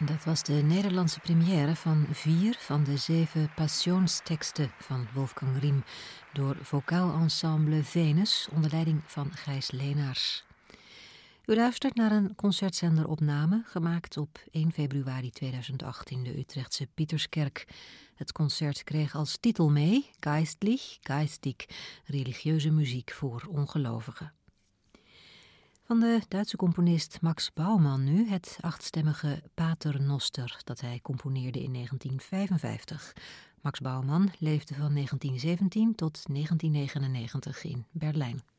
Dat was de Nederlandse première van 4 van de 7 passionsteksten van Wolfgang Riem door vocaal-ensemble Venus onder leiding van Gijs Leenaars. U luistert naar een concertzenderopname gemaakt op 1 februari 2008 in de Utrechtse Pieterskerk. Het concert kreeg als titel mee geistig, religieuze muziek voor ongelovigen. Van de Duitse componist Max Baumann nu het 8-stemmige Pater Noster dat hij componeerde in 1955. Max Baumann leefde van 1917 tot 1999 in Berlijn.